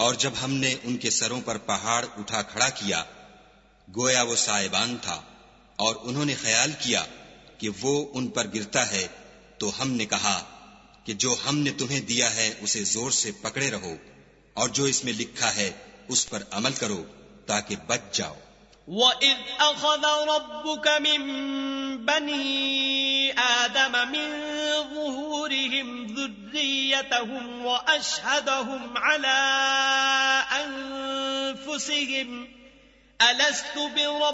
और जब हमने उनके सरों पर पहाड़ उठा खड़ा किया, गोया वो साइबान था, और उन्होंने ख्याल किया कि वो उन पर गिरता है, तो हमने कहा कि जो हमने तुम्हें दिया है उसे जोर से पकड़े रहो, और जो इसमें लिखा है उस पर अमल करो ताकि बच जाओ। وَإِذْ أَخَذَ رَبُّكَ مِنْ بَنِي آدَمَ مِنْ ظُهُورِهِمْ ذُرِّيَّتَهُمْ وَأَشْهَدَهُمْ عَلَى أَنفُسِهِمْ أَلَسْتُ بِرَبِّكُمْ